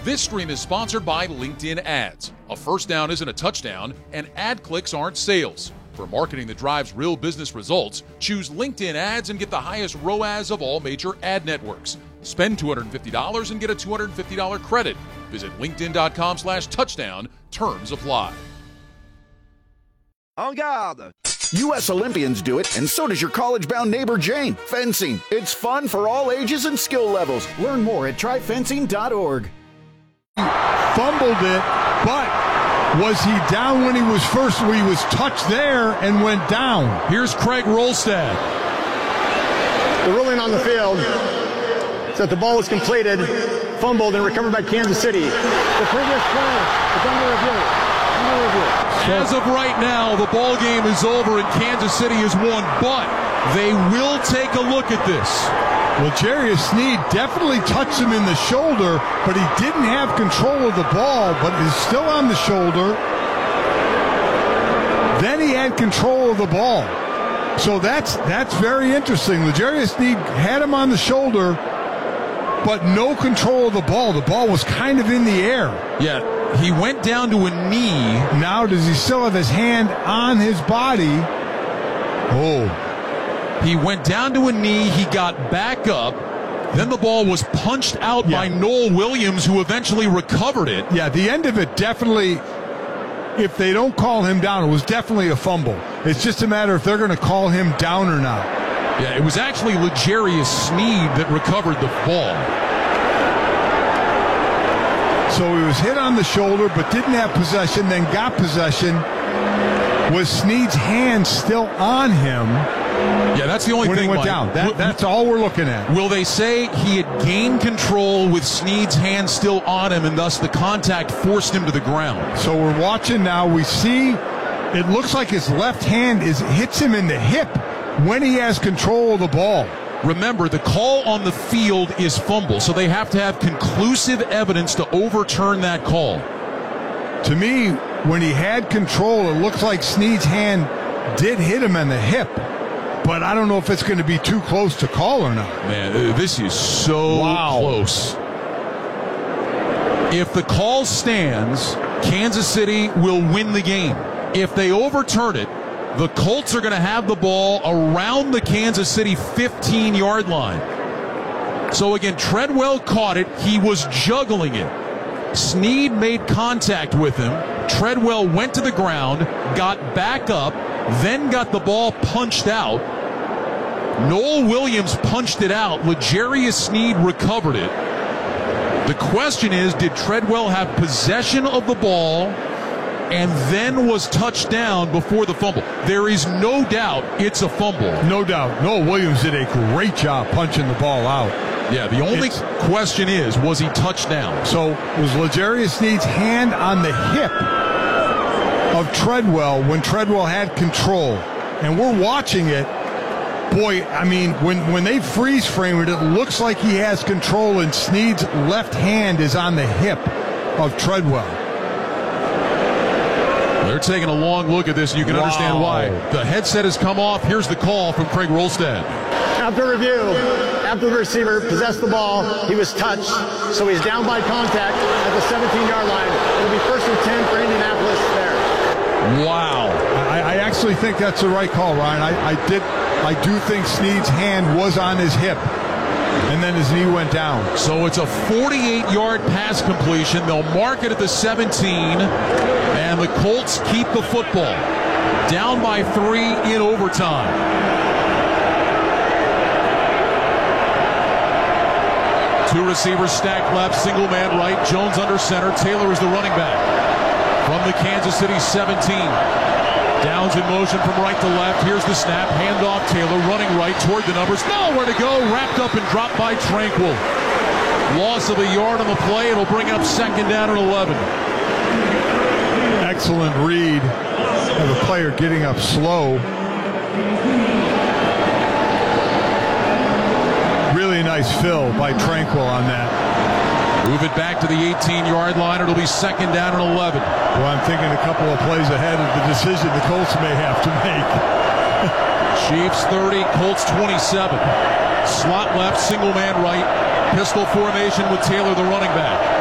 This stream is sponsored by LinkedIn Ads. A first down isn't a touchdown, and ad clicks aren't sales. For marketing that drives real business results, choose LinkedIn Ads and get the highest ROAS of all major ad networks. Spend $250 and get a $250 credit. Visit linkedin.com/touchdown. Terms apply. En garde! U.S. Olympians do it, and so does your college-bound neighbor Jane. Fencing. It's fun for all ages and skill levels. Learn more at tryfencing.org. Fumbled it, but was he down when he was first? He was touched there and went down. Here's Craig Rolstad. The ruling on the field is that the ball was completed, fumbled, and recovered by Kansas City. The previous play is under review. As of right now, the ball game is over and Kansas City has won, but they will take a look at this. Well, Jarius Sneed definitely touched him in the shoulder, but he didn't have control of the ball, but is still on the shoulder. Then he had control of the ball. So that's very interesting. L'Jarius Sneed had him on the shoulder, but no control of the ball. The ball was kind of in the air. Yeah, he went down to a knee. Now does he still have his hand on his body? Oh. He went down to a knee, he got back up, then the ball was punched out by Noel Williams, who eventually recovered it. Yeah, the end of it definitely, if they don't call him down, it was definitely a fumble. It's just a matter if they're going to call him down or not. Yeah, it was actually L'Jarius Sneed that recovered the ball. So he was hit on the shoulder but didn't have possession, then got possession. Was Sneed's hand still on him? Yeah, that's the only when thing. When he went down. That's all we're looking at. Will they say he had gained control with Sneed's hand still on him and thus the contact forced him to the ground? So we're watching now. We see it looks like his left hand hits him in the hip when he has control of the ball. Remember, the call on the field is fumble, so they have to have conclusive evidence to overturn that call. To me, when he had control, it looks like Sneed's hand did hit him in the hip, but I don't know if it's going to be too close to call or not. Man, this is so close. If the call stands, Kansas City will win the game. If they overturn it, the Colts are going to have the ball around the Kansas City 15-yard line. So again, Treadwell caught it. He was juggling it. Sneed made contact with him. Treadwell went to the ground, got back up, then got the ball punched out. Noel Williams punched it out. L'Jarius Sneed recovered it. The question is, did Treadwell have possession of the ball and then was touched down before the fumble? There is no doubt it's a fumble. No doubt. Noel Williams did a great job punching the ball out. Yeah, the only question is, was he touched down? So was L'Jarius Sneed's hand on the hip of Treadwell when Treadwell had control? And we're watching it. Boy, I mean, when they freeze frame it, it looks like he has control, and Sneed's left hand is on the hip of Treadwell. They're taking a long look at this, and you can understand why. The headset has come off. Here's the call from Craig Rolstad. After review, after the receiver possessed the ball, he was touched, so he's down by contact at the 17-yard line. It'll be 1st and 10 for Indianapolis there. Wow. I actually think that's the right call, Ryan. I do think Sneed's hand was on his hip, and then his knee went down. So it's a 48-yard pass completion. They'll mark it at the 17, and the Colts keep the football. Down by 3 in overtime. 2 receivers stacked left, single man right, Jones under center, Taylor is the running back. From the Kansas City 17. Downs in motion from right to left. Here's the snap. Handoff. Taylor running right toward the numbers. Nowhere to go. Wrapped up and dropped by Tranquill. Loss of a yard on the play. It'll bring up 2nd down and 11. Excellent read of the player getting up slow. Really nice fill by Tranquill on that. Move it back to the 18-yard line. It'll be 2nd down and 11. Well, I'm thinking a couple of plays ahead of the decision the Colts may have to make. Chiefs 30, Colts 27. Slot left, single man right. Pistol formation with Taylor, the running back.